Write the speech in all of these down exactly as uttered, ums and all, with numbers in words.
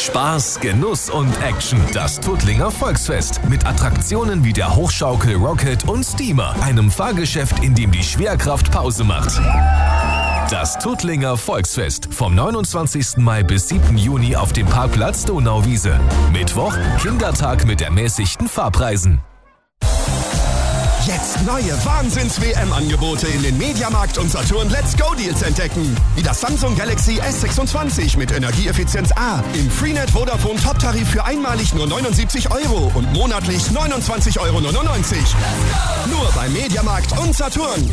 Spaß, Genuss und Action. Das Tuttlinger Volksfest mit Attraktionen wie der Hochschaukel Rocket und Steamer. Einem Fahrgeschäft, in dem die Schwerkraft Pause macht. Das Tuttlinger Volksfest vom neunundzwanzigsten Mai bis siebten Juni auf dem Parkplatz Donauwiese. Mittwoch Kindertag mit ermäßigten Fahrpreisen. Jetzt neue Wahnsinns-W M-Angebote in den Mediamarkt und Saturn Let's Go Deals entdecken. Wie das Samsung Galaxy S sechsundzwanzig mit Energieeffizienz A. Im Freenet Vodafone Top-Tarif für einmalig nur neunundsiebzig Euro und monatlich neunundzwanzig Euro neunundneunzig. Nur bei Mediamarkt und Saturn.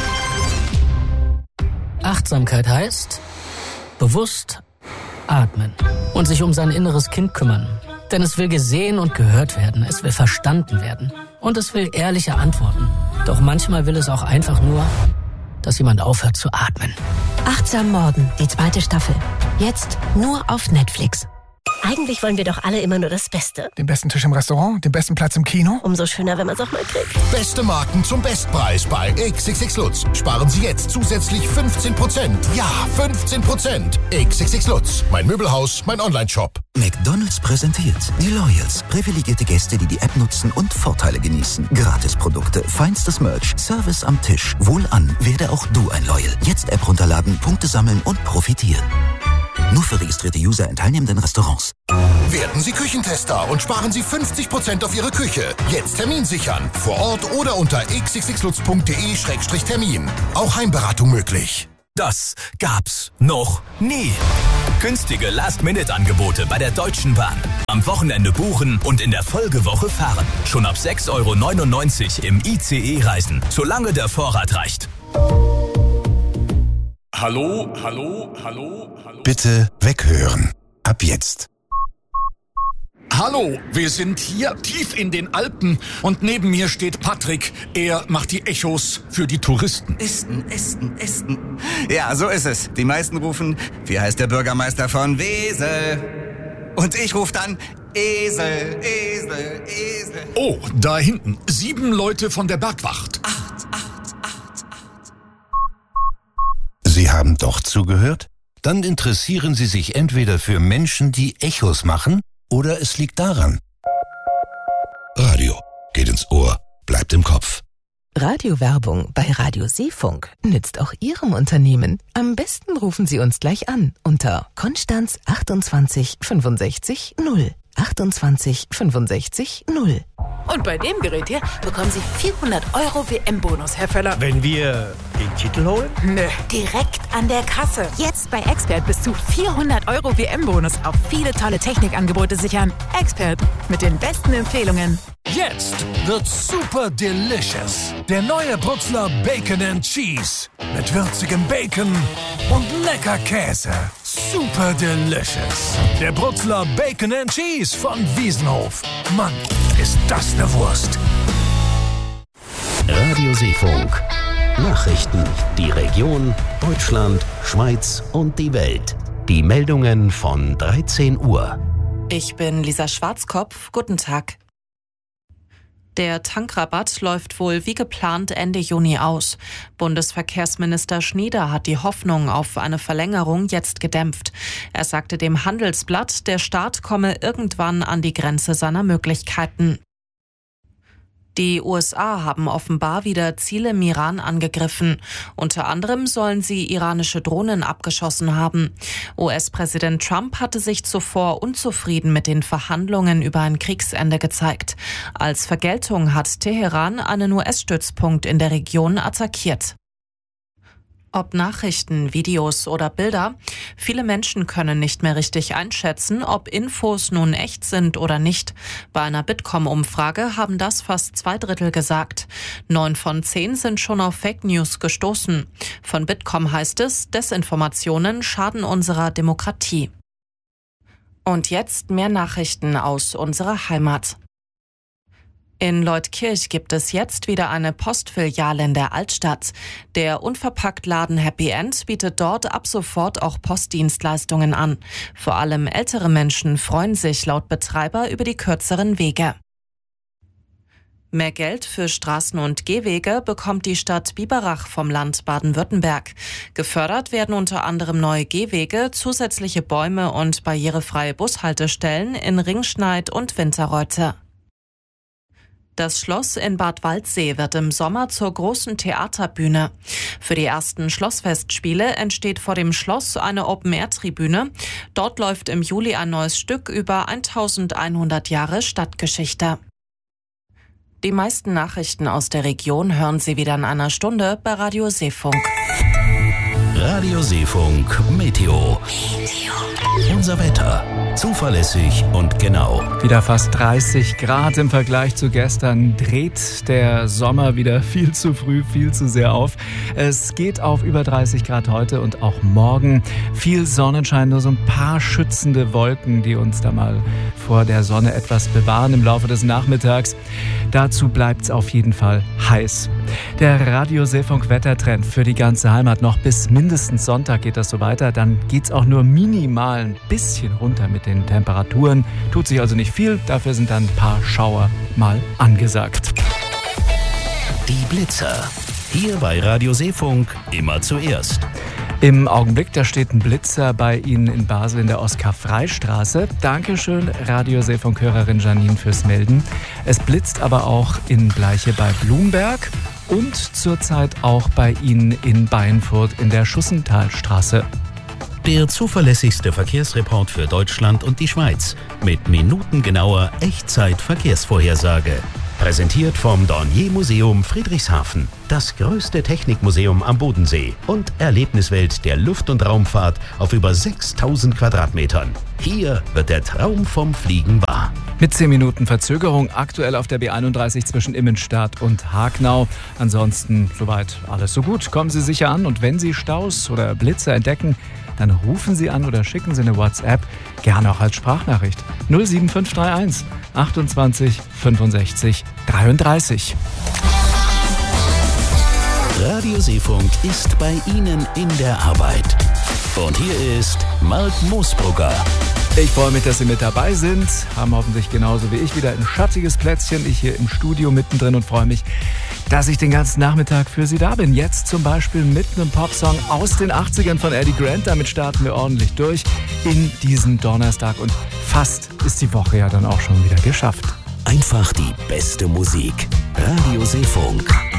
Achtsamkeit heißt bewusst atmen und sich um sein inneres Kind kümmern. Denn es will gesehen und gehört werden, es will verstanden werden und es will ehrliche Antworten. Doch manchmal will es auch einfach nur, dass jemand aufhört zu atmen. Achtsam Morden, die zweite Staffel. Jetzt nur auf Netflix. Eigentlich wollen wir doch alle immer nur das Beste. Den besten Tisch im Restaurant, den besten Platz im Kino. Umso schöner, wenn man es auch mal kriegt. Beste Marken zum Bestpreis bei X X X Lutz. Sparen Sie jetzt zusätzlich fünfzehn Prozent. Ja, fünfzehn Prozent. X X X Lutz. Mein Möbelhaus, mein Online-Shop. McDonald's präsentiert die Loyals. Privilegierte Gäste, die die App nutzen und Vorteile genießen. Gratisprodukte, feinstes Merch, Service am Tisch. Wohlan, werde auch du ein Loyal. Jetzt App runterladen, Punkte sammeln und profitieren. Nur für registrierte User in teilnehmenden Restaurants. Werden Sie Küchentester und sparen Sie fünfzig Prozent auf Ihre Küche. Jetzt Termin sichern. Vor Ort oder unter x x x lutz punkt d e Schrägstrich Termin. Auch Heimberatung möglich. Das gab's noch nie. Günstige Last-Minute-Angebote bei der Deutschen Bahn. Am Wochenende buchen und in der Folgewoche fahren. Schon ab sechs Euro neunundneunzig im I C E reisen, solange der Vorrat reicht. Hallo, hallo, hallo, hallo. Bitte weghören. Ab jetzt. Hallo, wir sind hier tief in den Alpen und neben mir steht Patrick. Er macht die Echos für die Touristen. Esten, Esten, Esten. Ja, so ist es. Die meisten rufen, wie heißt der Bürgermeister von Wesel? Und ich rufe dann Esel, Esel, Esel. Oh, da hinten. Sieben Leute von der Bergwacht. Acht, acht, acht, acht. Sie haben doch zugehört? Dann interessieren Sie sich entweder für Menschen, die Echos machen, oder es liegt daran. Radio geht ins Ohr, bleibt im Kopf. Radiowerbung bei Radio Seefunk nützt auch Ihrem Unternehmen. Am besten rufen Sie uns gleich an unter Konstanz achtundzwanzig fünfundsechzig null. achtundzwanzig fünfundsechzig null. Und bei dem Gerät hier bekommen Sie vierhundert Euro W M-Bonus, Herr Völler. Wenn wir den Titel holen? Nö, direkt an der Kasse. Jetzt bei Expert bis zu vierhundert Euro W M-Bonus auf viele tolle Technikangebote sichern. Expert mit den besten Empfehlungen. Jetzt wird super delicious. Der neue Bruxler Bacon and Cheese. Mit würzigem Bacon und lecker Käse. Super delicious. Der Bruxler Bacon and Cheese von Wiesenhof. Mann, ist das eine Wurst. Radio Seefunk. Nachrichten. Die Region, Deutschland, Schweiz und die Welt. Die Meldungen von dreizehn Uhr. Ich bin Lisa Schwarzkopf. Guten Tag. Der Tankrabatt läuft wohl wie geplant Ende Juni aus. Bundesverkehrsminister Schnieder hat die Hoffnung auf eine Verlängerung jetzt gedämpft. Er sagte dem Handelsblatt, der Staat komme irgendwann an die Grenze seiner Möglichkeiten. Die U S A haben offenbar wieder Ziele im Iran angegriffen. Unter anderem sollen sie iranische Drohnen abgeschossen haben. U S-Präsident Trump hatte sich zuvor unzufrieden mit den Verhandlungen über ein Kriegsende gezeigt. Als Vergeltung hat Teheran einen U S-Stützpunkt in der Region attackiert. Ob Nachrichten, Videos oder Bilder, viele Menschen können nicht mehr richtig einschätzen, ob Infos nun echt sind oder nicht. Bei einer Bitkom-Umfrage haben das fast zwei Drittel gesagt. Neun von zehn sind schon auf Fake News gestoßen. Von Bitkom heißt es, Desinformationen schaden unserer Demokratie. Und jetzt mehr Nachrichten aus unserer Heimat. In Leutkirch gibt es jetzt wieder eine Postfiliale in der Altstadt. Der Unverpacktladen Happy End bietet dort ab sofort auch Postdienstleistungen an. Vor allem ältere Menschen freuen sich laut Betreiber über die kürzeren Wege. Mehr Geld für Straßen und Gehwege bekommt die Stadt Biberach vom Land Baden-Württemberg. Gefördert werden unter anderem neue Gehwege, zusätzliche Bäume und barrierefreie Bushaltestellen in Ringschneid und Winterreuthe. Das Schloss in Bad Waldsee wird im Sommer zur großen Theaterbühne. Für die ersten Schlossfestspiele entsteht vor dem Schloss eine Open-Air-Tribüne. Dort läuft im Juli ein neues Stück über eintausendeinhundert Jahre Stadtgeschichte. Die meisten Nachrichten aus der Region hören Sie wieder in einer Stunde bei Radio Seefunk. Radio Seefunk Meteo. Unser Wetter. Zuverlässig und genau. Wieder fast dreißig Grad im Vergleich zu gestern. Dreht der Sommer wieder viel zu früh, viel zu sehr auf. Es geht auf über dreißig Grad heute und auch morgen. Viel Sonnenschein, nur so ein paar schützende Wolken, die uns da mal vor der Sonne etwas bewahren im Laufe des Nachmittags. Dazu bleibt es auf jeden Fall heiß. Der Radio Seefunk Wettertrend für die ganze Heimat. Noch bis mindestens Sonntag geht das so weiter. Dann geht es auch nur minimal ein bisschen runter mit den Temperaturen. Tut sich also nicht viel, dafür sind dann ein paar Schauer mal angesagt. Die Blitzer. Hier bei Radio Seefunk immer zuerst. Im Augenblick, da steht ein Blitzer bei Ihnen in Basel in der Oskar-Frei-Straße. Dankeschön, Radio Seefunk-Hörerin Janine, fürs Melden. Es blitzt aber auch in Bleiche bei Blumberg und zurzeit auch bei Ihnen in Beinfurt in der Schussenthalstraße. Der zuverlässigste Verkehrsreport für Deutschland und die Schweiz mit minutengenauer Echtzeit-Verkehrsvorhersage. Präsentiert vom Dornier-Museum Friedrichshafen, das größte Technikmuseum am Bodensee und Erlebniswelt der Luft- und Raumfahrt auf über sechstausend Quadratmetern. Hier wird der Traum vom Fliegen wahr. Mit zehn Minuten Verzögerung aktuell auf der B einunddreißig zwischen Immenstadt und Hagnau. Ansonsten soweit alles so gut. Kommen Sie sicher an und wenn Sie Staus oder Blitze entdecken, dann rufen Sie an oder schicken Sie eine WhatsApp, gerne auch als Sprachnachricht. null sieben fünf drei eins achtundzwanzig fünfundsechzig dreiunddreißig. Radio Seefunk ist bei Ihnen in der Arbeit. Und hier ist Mark Moosbrugger. Ich freue mich, dass Sie mit dabei sind. Haben hoffentlich genauso wie ich wieder ein schattiges Plätzchen. Ich hier im Studio mittendrin und freue mich, dass ich den ganzen Nachmittag für Sie da bin. Jetzt zum Beispiel mit einem Popsong aus den achtzigern von Eddie Grant. Damit starten wir ordentlich durch in diesen Donnerstag. Und fast ist die Woche ja dann auch schon wieder geschafft. Einfach die beste Musik. Radio Seefunk.